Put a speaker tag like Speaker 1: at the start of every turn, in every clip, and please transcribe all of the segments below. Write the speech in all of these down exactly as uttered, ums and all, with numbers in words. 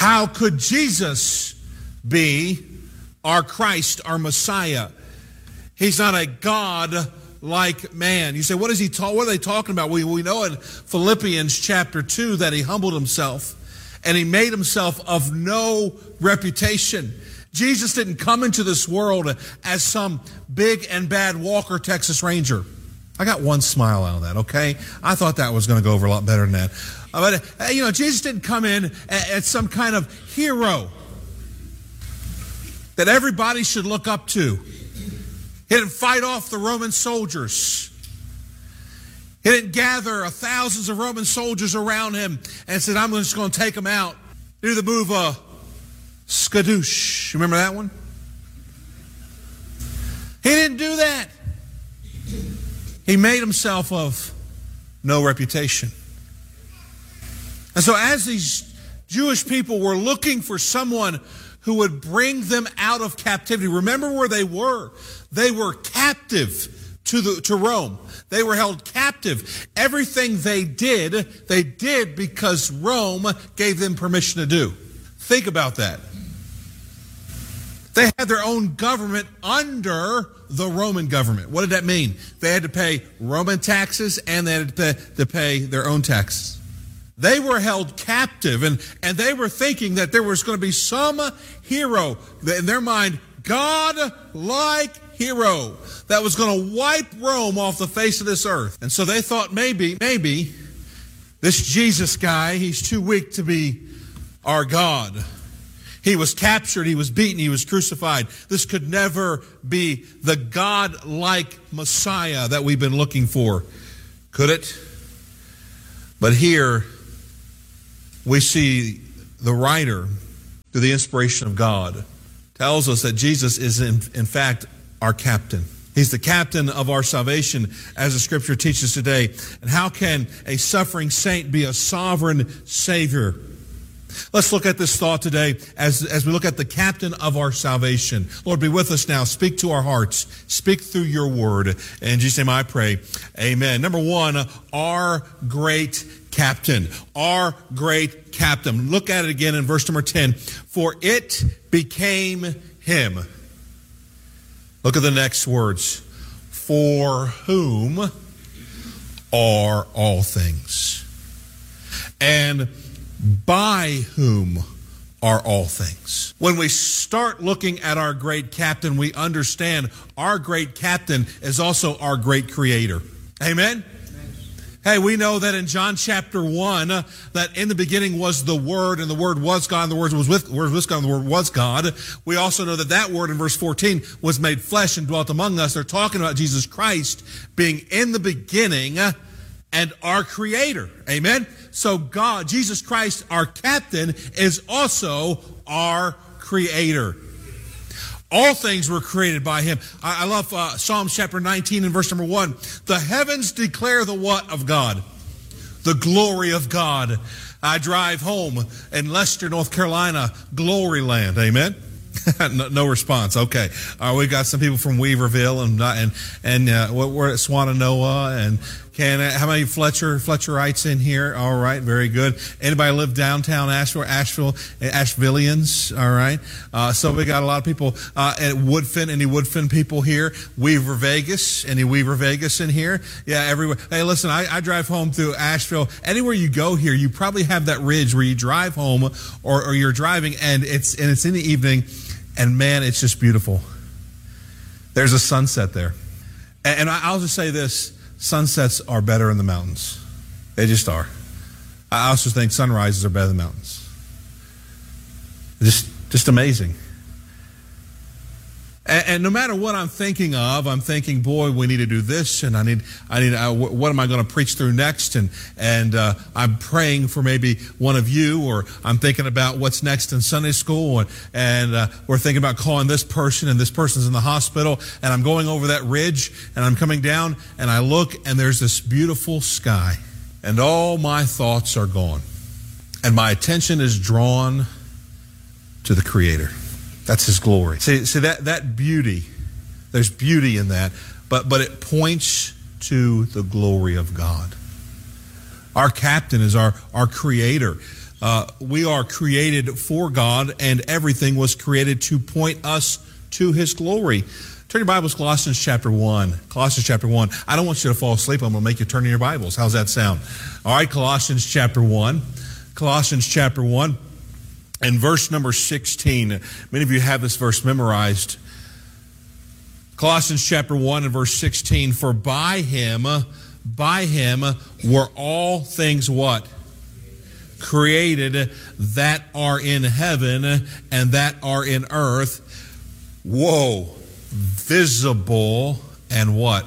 Speaker 1: How could Jesus be our Christ, our Messiah? He's not a God like man. You say, what is he ta- what are they talking about? We, we know in Philippians chapter two that he humbled himself and he made himself of no reputation. Jesus didn't come into this world as some big and bad Walker Texas Ranger. I got one smile out of that, okay? I thought that was going to go over a lot better than that. Uh, but, uh, you know, Jesus didn't come in as some kind of hero that everybody should look up to. He didn't fight off the Roman soldiers. He didn't gather thousands of Roman soldiers around him and said, I'm just going to take them out. Do the move, uh, skadoosh. Remember that one? He didn't do that. He made himself of no reputation. And so as these Jewish people were looking for someone who would bring them out of captivity, remember where they were. They were captive to the to Rome. They were held captive. Everything they did, they did because Rome gave them permission to do. Think about that. They had their own government under the Roman government. What did that mean? They had to pay Roman taxes and they had to pay, to pay their own taxes. They were held captive, and, and they were thinking that there was going to be some hero, in their mind, God-like hero, that was going to wipe Rome off the face of this earth. And so they thought maybe, maybe, this Jesus guy, he's too weak to be our God. He was captured, he was beaten, he was crucified. This could never be the God-like Messiah that we've been looking for. Could it? But here we see the writer, through the inspiration of God, tells us that Jesus is in, in fact our captain. He's the captain of our salvation, as the scripture teaches today. And how can a suffering saint be a sovereign Savior? Let's look at this thought today as, as we look at the captain of our salvation. Lord, be with us now. Speak to our hearts. Speak through your word. In Jesus' name I pray. Amen. Number one, our great captain. Our great captain. Look at it again in verse number ten. For it became him. Look at the next words. For whom are all things. And by whom are all things. When we start looking at our great captain, we understand our great captain is also our great creator. Amen? Amen. Hey, we know that in John chapter one, uh, that in the beginning was the Word, and the Word was God, and the Word was with, Word was God, and the Word was God. We also know that that Word in verse fourteen was made flesh and dwelt among us. They're talking about Jesus Christ being in the beginning and our creator. Amen? So God, Jesus Christ, our captain, is also our creator. All things were created by him. I, I love uh, Psalms chapter nineteen and verse number one. The heavens declare the what of God? The glory of God. I drive home in Lester, North Carolina, glory land. Amen? no, no response. Okay. Uh, we got some people from Weaverville and and and uh, we're at Swannanoa and Can how many Fletcher Fletcherites in here? All right, very good. Anybody live downtown Asheville? Asheville, Ashevilleans. All right. Uh, so we got a lot of people uh, at Woodfin. Any Woodfin people here? Weaver Vegas. Any Weaver Vegas in here? Yeah, everywhere. Hey, listen, I, I drive home through Asheville. Anywhere you go here, you probably have that ridge where you drive home, or, or you're driving, and it's and it's in the evening, and man, it's just beautiful. There's a sunset there, and, and I'll just say this. Sunsets are better in the mountains. They just are. I also think sunrises are better than mountains. Just, just amazing. And, and no matter what I'm thinking of, I'm thinking, boy, we need to do this, and I need, I need. Uh, what am I going to preach through next? And and uh, I'm praying for maybe one of you, or I'm thinking about what's next in Sunday school, and and uh, we're thinking about calling this person, and this person's in the hospital, and I'm going over that ridge, and I'm coming down, and I look, and there's this beautiful sky, and all my thoughts are gone, and my attention is drawn to the Creator. That's his glory. See, see that, that beauty, there's beauty in that, but, but it points to the glory of God. Our captain is our, our creator. uh, we are created for God, and everything was created to point us to His glory. Turn your Bibles, Colossians chapter one. Colossians chapter one. I don't want you to fall asleep. I'm going to make you turn in your Bibles. How's that sound? All right, Colossians chapter one. Colossians chapter one and verse number sixteen. Many of you have this verse memorized. Colossians chapter one and verse sixteen. For by Him, by Him were all things what? Created, that are in heaven and that are in earth. Whoa. Visible and what?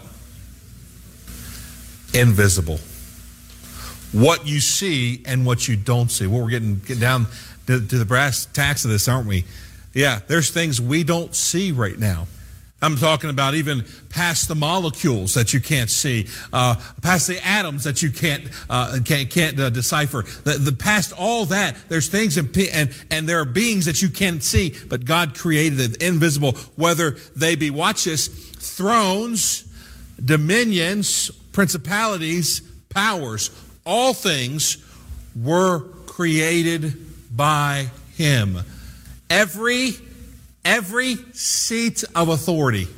Speaker 1: Invisible. What you see and what you don't see. Well, we're getting, getting down to, to the brass tacks of this, aren't we? Yeah, there's things we don't see right now. I'm talking about even past the molecules that you can't see, uh, past the atoms that you can't uh, can't, can't uh, decipher. The, the past all that, there's things and, and and there are beings that you can't see, but God created it invisible. Whether they be, watch this, thrones, dominions, principalities, powers, all things were created by Him. Every Every seat of authority,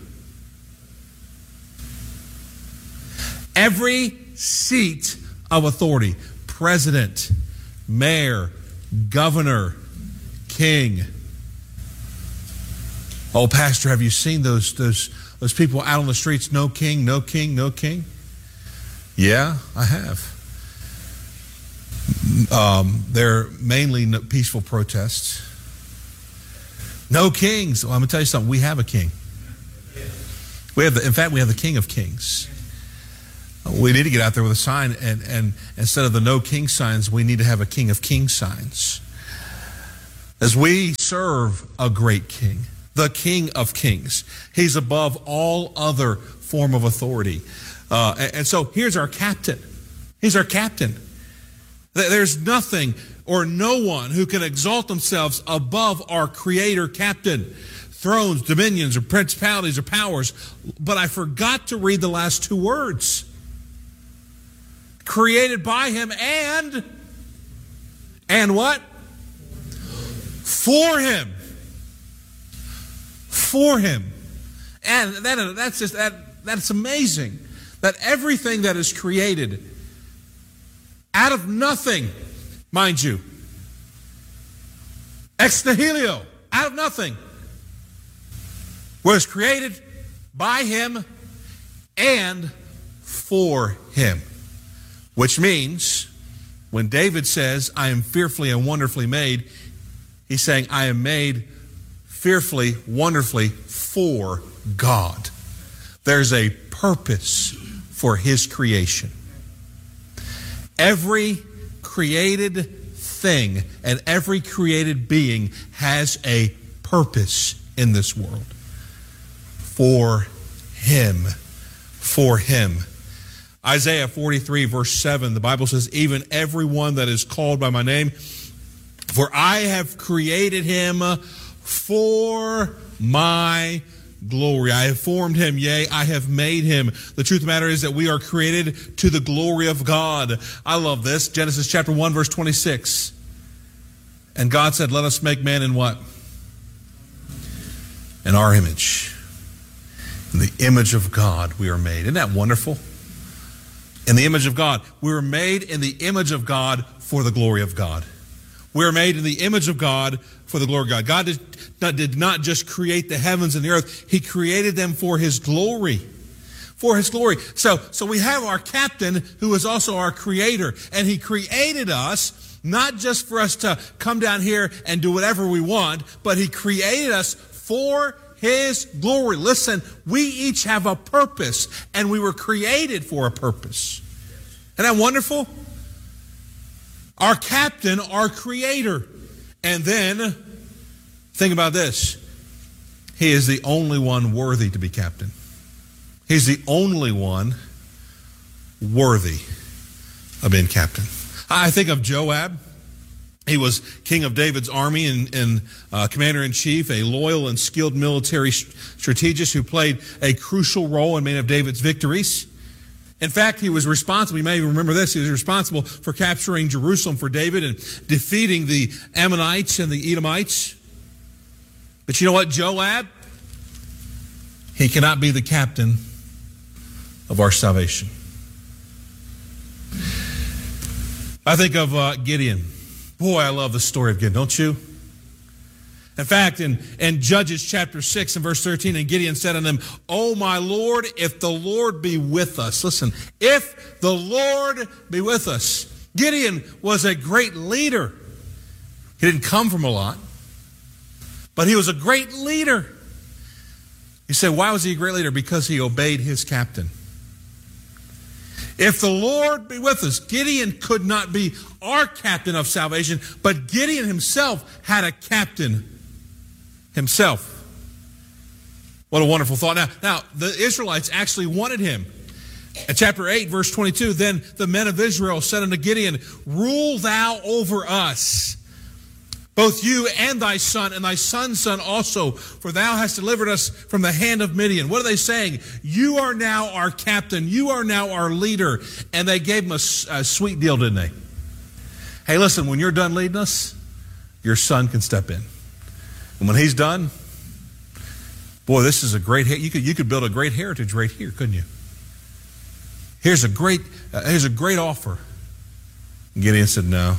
Speaker 1: every seat of authority, president, mayor, governor, king. Oh, Pastor, have you seen those those those people out on the streets? No king, no king, no king. Yeah, I have. Um, they're mainly peaceful protests. No kings. Well, I'm going to tell you something. We have a king. We have, the, in fact, we have the King of Kings. We need to get out there with a sign, and, and instead of the no king signs, we need to have a King of Kings signs. As we serve a great king, the King of Kings. He's above all other form of authority. Uh, and, and so here's our captain. He's our captain. There's nothing or no one who can exalt themselves above our Creator Captain. Thrones, dominions, or principalities, or powers. But I forgot to read the last two words. Created by Him and, and what? For Him. For Him. And that, that's just, that, that's amazing. That everything that is created out of nothing, mind you, ex nihilo, out of nothing, was created by Him and for Him. Which means, when David says, I am fearfully and wonderfully made, he's saying, I am made fearfully, wonderfully for God. There's a purpose for His creation. Every created thing and every created being has a purpose in this world. For Him. For Him. Isaiah forty-three verse seven, the Bible says, even everyone that is called by my name, for I have created him for my glory. I have formed him, yea, I have made him. The truth of the matter is that we are created to the glory of God. I love this. Genesis chapter one, verse twenty-six. And God said, let us make man in what? In our image. In the image of God we are made. Isn't that wonderful? In the image of God. We were made in the image of God for the glory of God. We are made in the image of God for the glory of God. God did not, did not just create the heavens and the earth. He created them for His glory. For His glory. So, so we have our captain who is also our creator. And He created us not just for us to come down here and do whatever we want, but He created us for His glory. Listen, we each have a purpose, and we were created for a purpose. Isn't that wonderful? Our captain, our creator. And then, think about this. He is the only one worthy to be captain. He's the only one worthy of being captain. I think of Joab. He was king of David's army and, and uh, commander-in-chief, a loyal and skilled military strategist who played a crucial role in many of David's victories. In fact, he was responsible, you may even remember this, he was responsible for capturing Jerusalem for David and defeating the Ammonites and the Edomites. But you know what, Joab? He cannot be the captain of our salvation. I think of uh, Gideon. Boy, I love the story of Gideon, don't you? In fact, in, in Judges chapter six and verse thirteen, and Gideon said unto them, "O my Lord, if the Lord be with us." Listen, if the Lord be with us. Gideon was a great leader. He didn't come from a lot, but he was a great leader. You say, why was he a great leader? Because he obeyed his captain. If the Lord be with us, Gideon could not be our captain of salvation, but Gideon himself had a captain himself. What a wonderful thought. Now, now the Israelites actually wanted him. In chapter eight, verse twenty-two, then the men of Israel said unto Gideon, "Rule thou over us, both you and thy son, and thy son's son also, for thou hast delivered us from the hand of Midian." What are they saying? You are now our captain. You are now our leader. And they gave him a, a sweet deal, didn't they? Hey, listen, when you're done leading us, your son can step in. And when he's done, boy, this is a great, you could, you could build a great heritage right here, couldn't you? Here's a great, uh, here's a great offer. Gideon said, no.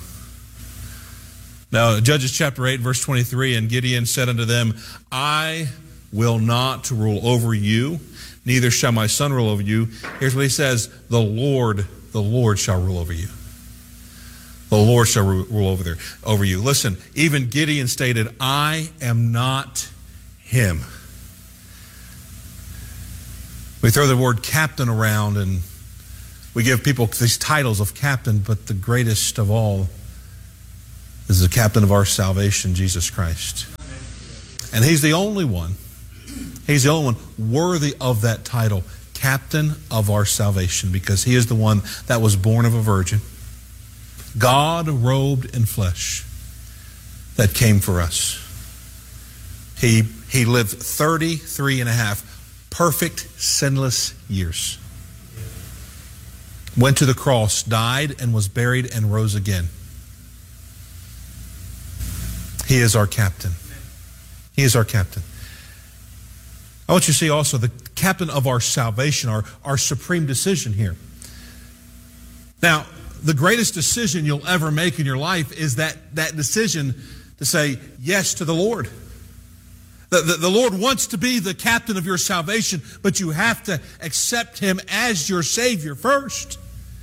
Speaker 1: Now, Judges chapter eight, verse twenty-three, and Gideon said unto them, "I will not rule over you, neither shall my son rule over you." Here's what he says, the Lord, the Lord shall rule over you. The Lord shall rule over there, over you. Listen, even Gideon stated, "I am not him." We throw the word captain around and we give people these titles of captain, but the greatest of all is the captain of our salvation, Jesus Christ. And he's the only one, he's the only one worthy of that title, captain of our salvation, because he is the one that was born of a virgin, God robed in flesh, that came for us. He, he lived thirty-three and a half perfect, sinless years. Went to the cross, died, and was buried, and rose again. He is our captain. He is our captain. I want you to see also the captain of our salvation, our, our supreme decision here. Now, the greatest decision you'll ever make in your life is that, that decision to say yes to the Lord. The, the, the Lord wants to be the captain of your salvation, but you have to accept Him as your Savior first.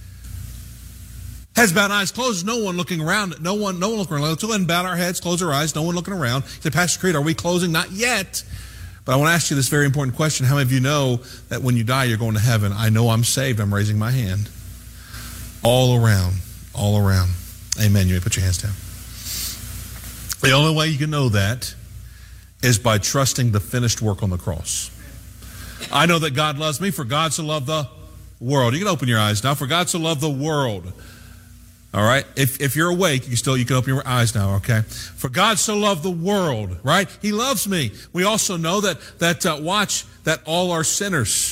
Speaker 1: Heads bowed, eyes closed, no one looking around. No one, no one looking around. Let's go ahead and bow our heads, close our eyes, no one looking around. You say, "Pastor Creed, are we closing?" Not yet. But I want to ask you this very important question. How many of you know that when you die, you're going to heaven? I know I'm saved. I'm raising my hand. All around. All around. Amen. You may put your hands down. The only way you can know that is by trusting the finished work on the cross. I know that God loves me, for God so loved the world. You can open your eyes now. For God so loved the world. All right? If if you're awake, you can still you can open your eyes now, okay? For God so loved the world, right? He loves me. We also know that, that uh, watch, that all are sinners.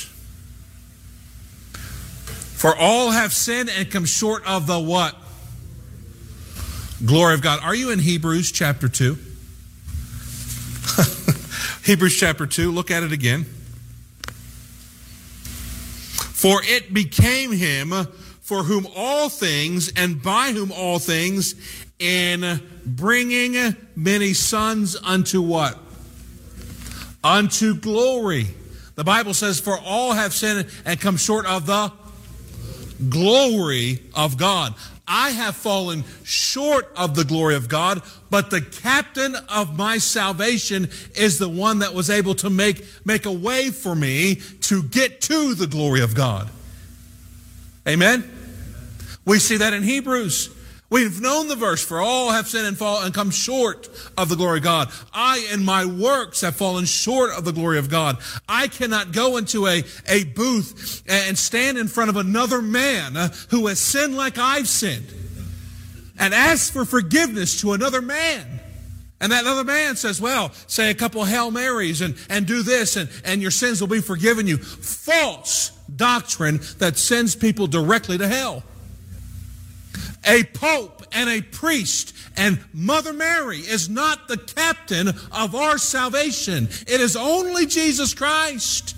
Speaker 1: For all have sinned and come short of the what? Glory of God. Are you in Hebrews chapter two? Hebrews chapter two, look at it again. For it became him for whom all things and by whom all things, in bringing many sons unto what? Unto glory. The Bible says, for all have sinned and come short of the glory of God. I have fallen short of the glory of God, but the captain of my salvation is the one that was able to make, make a way for me to get to the glory of God. Amen? We see that in Hebrews. We've known the verse, for all have sinned and fall and come short of the glory of God. I and my works have fallen short of the glory of God. I cannot go into a, a booth and stand in front of another man who has sinned like I've sinned and ask for forgiveness to another man. And that other man says, well, say a couple Hail Marys and, and do this and, and your sins will be forgiven you. False doctrine that sends people directly to hell. A pope and a priest and Mother Mary is not the captain of our salvation. It is only Jesus Christ.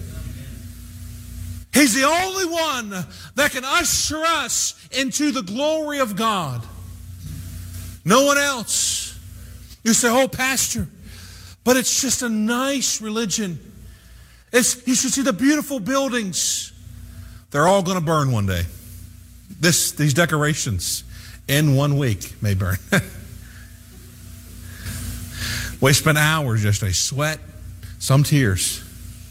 Speaker 1: He's the only one that can usher us into the glory of God. No one else. You say, oh, Pastor, but it's just a nice religion. It's, you should see the beautiful buildings. They're all going to burn one day. This, these decorations in one week may burn. We spent hours yesterday, sweat, some tears.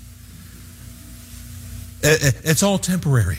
Speaker 1: It, it, it's all temporary.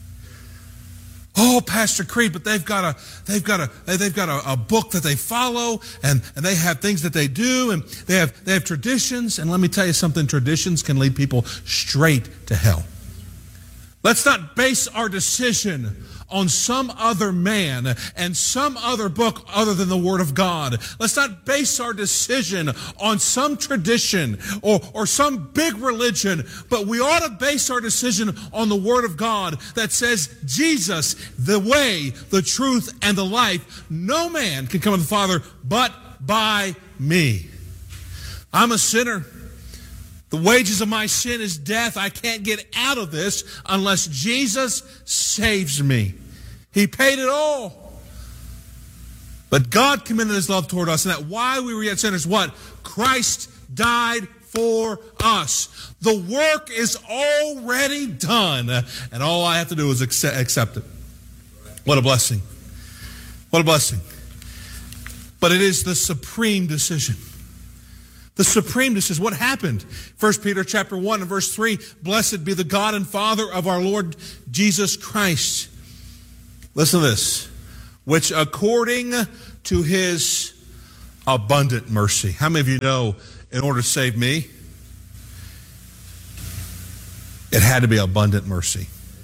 Speaker 1: Oh, Pastor Creed, but they've got a they've got a they've got a, a book that they follow, and, and they have things that they do, and they have they have traditions. And let me tell you something: traditions can lead people straight to hell. Let's not base our decision on some other man and some other book other than the Word of God. Let's not base our decision on some tradition or, or some big religion, but we ought to base our decision on the Word of God that says, Jesus, the way, the truth, and the life. No man can come to the Father but by me. I'm a sinner. The wages of my sin is death. I can't get out of this unless Jesus saves me. He paid it all. But God commended His love toward us, and that while we were yet sinners, what? Christ died for us. The work is already done, and all I have to do is accept it. What a blessing. What a blessing. But it is the supreme decision. The supreme decision. What happened? First Peter chapter one and verse three, blessed be the God and Father of our Lord Jesus Christ. Listen to this. Which according to His abundant mercy. How many of you know in order to save me, it had to be abundant mercy.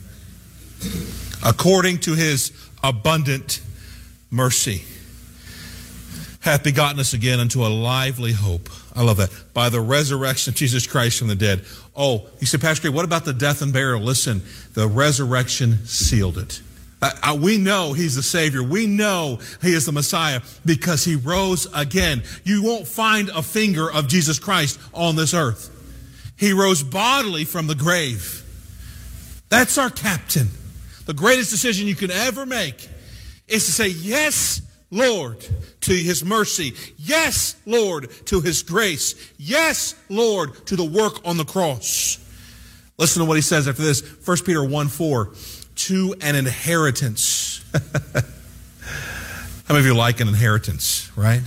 Speaker 1: According to His abundant mercy, hath begotten us again unto a lively hope. I love that. By the resurrection of Jesus Christ from the dead. Oh, you said, Pastor, what about the death and burial? Listen, the resurrection sealed it. Uh, we know He's the Savior. We know He is the Messiah because He rose again. You won't find a finger of Jesus Christ on this earth. He rose bodily from the grave. That's our captain. The greatest decision you can ever make is to say, yes, Lord, to His mercy. Yes, Lord, to His grace. Yes, Lord, to the work on the cross. Listen to what he says after this. First Peter one four. To an inheritance. How many of you like an inheritance, right?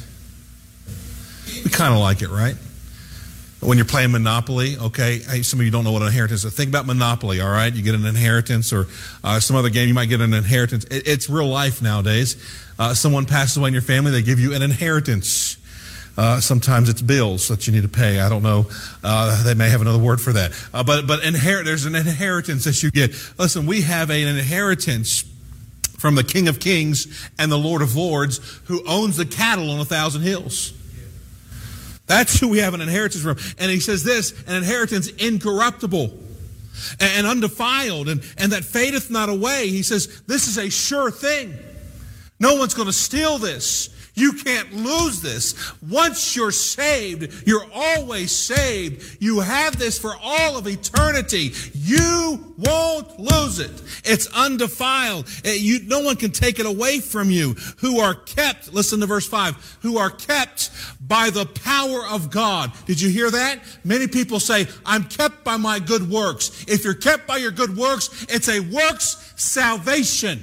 Speaker 1: We kind of like it, right? When you're playing Monopoly, okay, hey, some of you don't know what an inheritance is. Think about Monopoly, all right? You get an inheritance, or uh, some other game, you might get an inheritance. It, it's real life nowadays. Uh, someone passes away in your family, they give you an inheritance. Uh, sometimes it's bills that you need to pay. I don't know. Uh, they may have another word for that. Uh, but but inherit. There's an inheritance that you get. Listen, we have an inheritance from the King of Kings and the Lord of Lords, who owns the cattle on a thousand hills. That's who we have an inheritance from. And he says this, an inheritance incorruptible and undefiled, and, and that fadeth not away. He says, this is a sure thing. No one's going to steal this. You can't lose this. Once you're saved, you're always saved. You have this for all of eternity. You won't lose it. It's undefiled. It, you, no one can take it away from you. Who are kept, listen to verse five, who are kept by the power of God. Did you hear that? Many people say, I'm kept by my good works. If you're kept by your good works, it's a works salvation.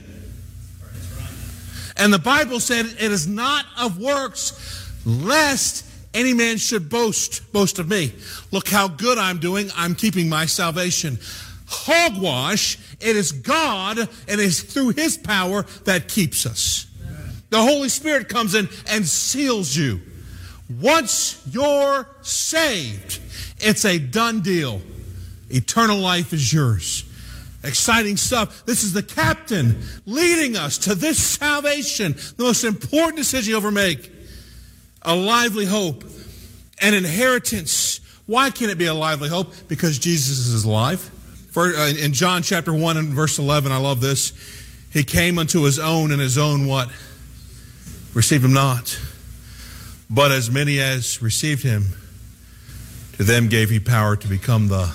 Speaker 1: And the Bible said it is not of works, lest any man should boast, boast of me. Look how good I'm doing. I'm keeping my salvation. Hogwash, it is God and it is through His power that keeps us. The Holy Spirit comes in and seals you. Once you're saved, it's a done deal. Eternal life is yours. Exciting stuff. This is the captain leading us to this salvation, the most important decision you'll ever make. a lively hope, an inheritance. Why can't it be a lively hope? Because Jesus is alive. For, uh, in John chapter one and verse eleven, I love this. He came unto his own, and his own what? Received him not. But as many as received him, to them gave he power to become the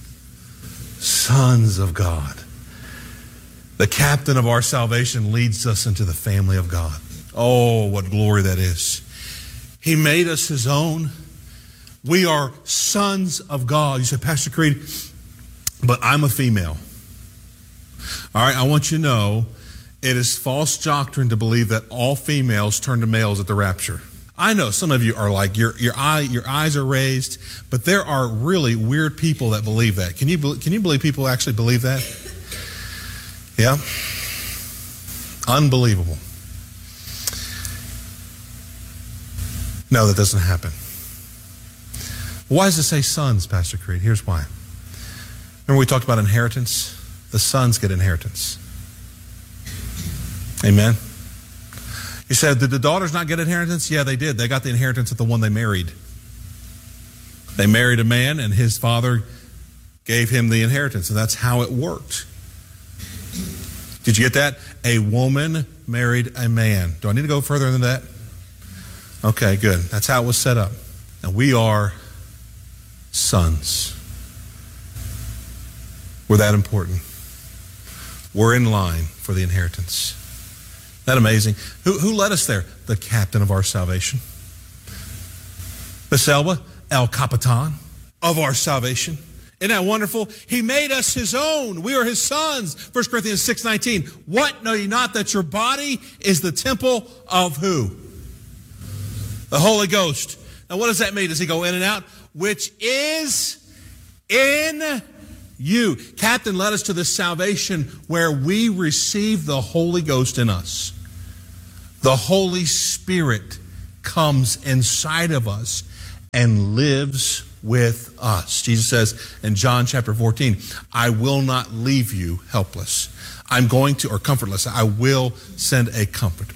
Speaker 1: sons of God. The captain of our salvation leads us into the family of God. Oh, what glory that is. He made us his own. We are sons of God. You said, Pastor Creed, but I'm a female. All right, I want you to know it is false doctrine to believe that all females turn to males at the rapture. I know some of you are like, your your eye your eyes are raised, but there are really weird people that believe that. Can you can you believe people actually believe that? Yeah. Unbelievable. No, that doesn't happen. Why does it say sons, Pastor Creed? Here's why. Remember we talked about inheritance? The sons get inheritance. Amen. You said, did the daughters not get inheritance? Yeah, they did. They got the inheritance of the one they married. They married a man, and his father gave him the inheritance, and that's how it worked. Did you get that? A woman married a man. Do I need to go further than that? Okay, good. That's how it was set up. And we are sons. We're that important. We're in line for the inheritance. Isn't that amazing? Who, who led us there? The captain of our salvation. Miss Elba, El Capitan of our salvation. Isn't that wonderful? He made us his own. We are his sons. First Corinthians six nineteen. What, know ye not that your body is the temple of who? The Holy Ghost. Now what does that mean? Does he go in and out? Which is in you. Captain led us to the salvation where we receive the Holy Ghost in us. The Holy Spirit comes inside of us and lives with us. Jesus says in John chapter fourteen, I will not leave you helpless. I'm going to, or comfortless, I will send a comforter.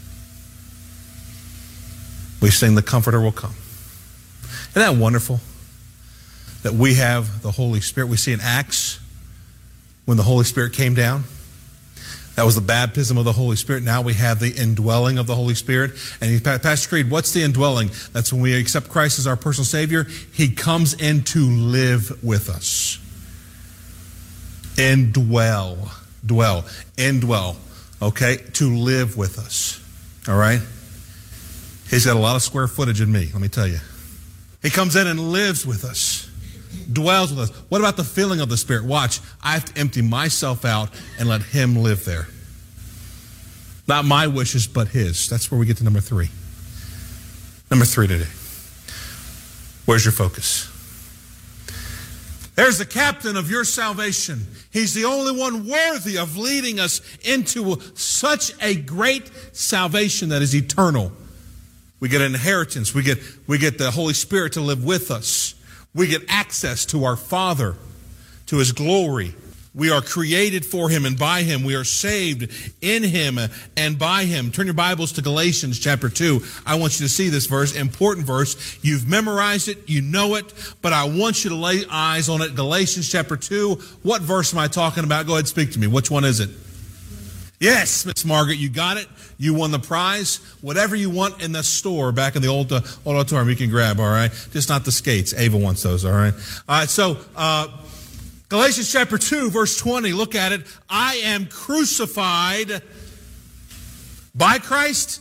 Speaker 1: We sing the comforter will come. Isn't that wonderful? That we have the Holy Spirit. We see in Acts when the Holy Spirit came down. That was the baptism of the Holy Spirit. Now we have the indwelling of the Holy Spirit. And he, Pastor Creed, what's the indwelling? That's when we accept Christ as our personal Savior. He comes in to live with us. Indwell. Dwell. Indwell. Okay? To live with us. All right? He's got a lot of square footage in me, let me tell you. He comes in and lives with us. Dwells with us. What about the filling of the Spirit? Watch, I have to empty myself out and let him live there. Not my wishes, but his. That's where we get to number three. Number three today. Where's your focus? There's the captain of your salvation. He's the only one worthy of leading us into such a great salvation that is eternal. We get an inheritance. We get, we get the Holy Spirit to live with us. We get access to our Father, to his glory. We are created for him and by him. We are saved in him and by him. Turn your Bibles to Galatians chapter two. I want you to see this verse, important verse. You've memorized it, you know it, but I want you to lay eyes on it. Galatians chapter two. What verse am I talking about? Go ahead and speak to me. Which one is it? Yes, Miss Margaret, you got it. You won the prize. Whatever you want in the store back in the old, uh, old auditorium, you can grab, all right? Just not the skates. Ava wants those, all right? All right, so uh, Galatians chapter two, verse twenty, look at it. I am crucified by Christ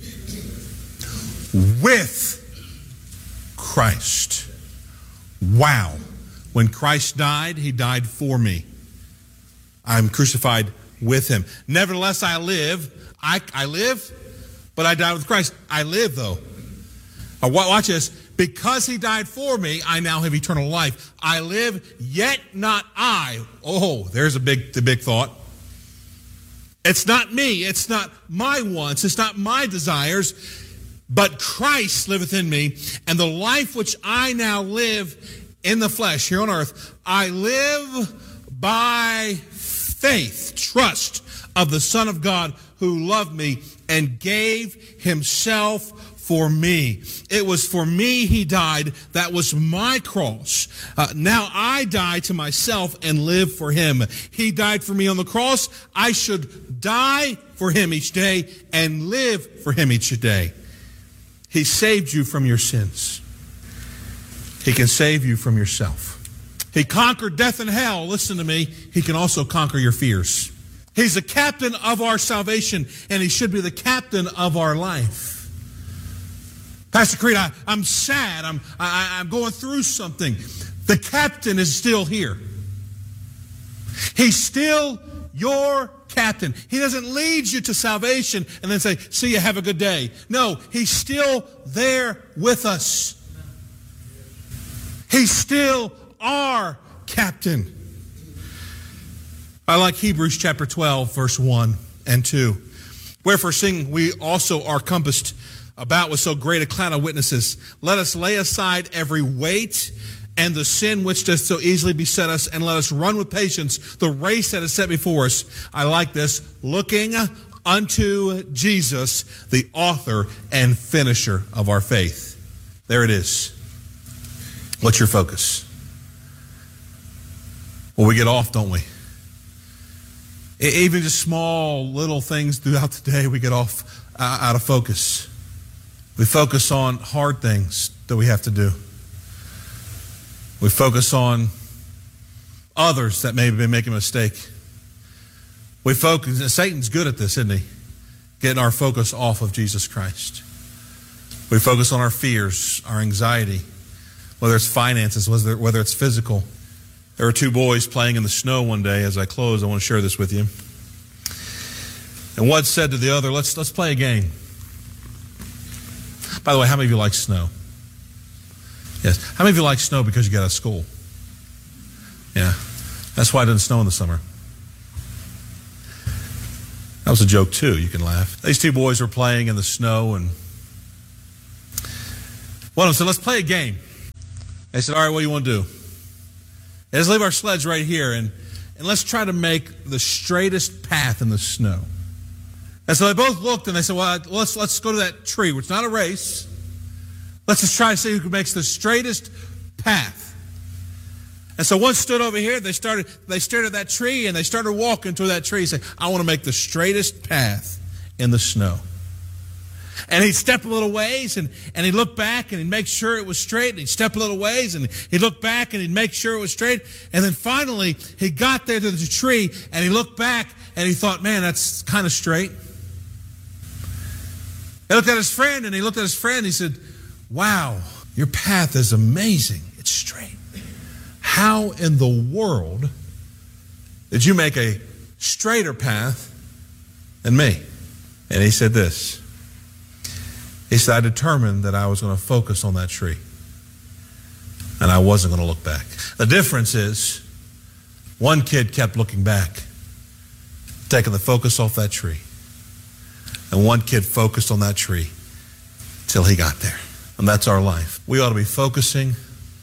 Speaker 1: with Christ. Wow. When Christ died, he died for me. I'm crucified with him. Nevertheless, I live. I, I live, but I died with Christ. I live, though. Uh, watch this. Because he died for me, I now have eternal life. I live, yet not I. Oh, there's a big, the big thought. It's not me. It's not my wants. It's not my desires. But Christ liveth in me. And the life which I now live in the flesh here on earth, I live by faith, trust of the Son of God who loved me and gave himself for me. It was for me he died. That was my cross. Uh, now I die to myself and live for him. He died for me on the cross. I should die for him each day and live for him each day. He saved you from your sins. He can save you from yourself. He conquered death and hell. Listen to me. He can also conquer your fears. He's the captain of our salvation, and he should be the captain of our life. Pastor Creed, I, I'm sad. I'm, I, I'm going through something. The captain is still here. He's still your captain. He doesn't lead you to salvation and then say, see you, have a good day. No, he's still there with us. He's still our captain. I like Hebrews chapter twelve, verse one and two. Wherefore, seeing we also are compassed about with so great a cloud of witnesses, let us lay aside every weight and the sin which does so easily beset us, and let us run with patience the race that is set before us. I like this. Looking unto Jesus, the author and finisher of our faith. There it is. What's your focus? Well, we get off, don't we? Even just small little things throughout the day, we get off out of focus. We focus on hard things that we have to do. We focus on others that may have been making a mistake. We focus, Satan's good at this, isn't he? Getting our focus off of Jesus Christ. We focus on our fears, our anxiety, whether it's finances, whether, whether it's physical. There were two boys playing in the snow one day. As I close, I want to share this with you. And one said to the other, let's, let's play a game. By the way, how many of you like snow? Yes. How many of you like snow because you get out of school? Yeah. That's why it doesn't snow in the summer. That was a joke too. You can laugh. These two boys were playing in the snow, and one of them said, let's play a game. They said, all right, what do you want to do? Let's leave our sleds right here, and, and let's try to make the straightest path in the snow. And so they both looked, and they said, well, let's, let's go to that tree, which is not a race. Let's just try to see who makes the straightest path. And so one stood over here, they started, they stared at that tree, and they started walking to that tree, saying, I want to make the straightest path in the snow. And he'd step a little ways, and, and he'd look back, and he'd make sure it was straight, and he'd step a little ways, and he'd look back, and he'd make sure it was straight. And then finally, he got there to the tree, and he looked back, and he thought, man, that's kind of straight. He looked at his friend, and he looked at his friend, and he said, wow, your path is amazing. It's straight. How in the world did you make a straighter path than me? And he said this. He said, I determined that I was going to focus on that tree, and I wasn't going to look back. The difference is, one kid kept looking back, taking the focus off that tree, and one kid focused on that tree till he got there. And that's our life. We ought to be focusing